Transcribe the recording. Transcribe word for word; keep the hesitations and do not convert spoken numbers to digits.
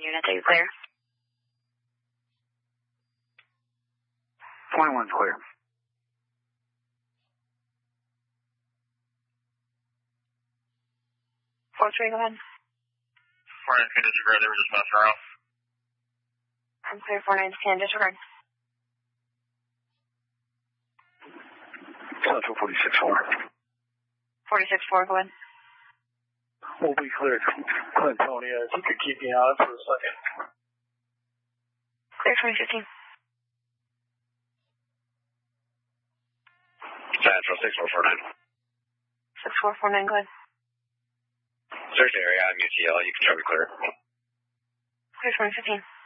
unit that you clear. twenty-one's clear. four three, go ahead. four nine can disregard, they were just messing around. I'm clear, four nine can disregard. Central forty-six four. forty-six four, go ahead. We'll be clear. Clint Tony, if you could keep me on for a second. Clear twenty fifteen. Central six four four nine. six four four nine, go ahead. Search area, I'm U T L, you can try to be clear. Clear twenty fifteen.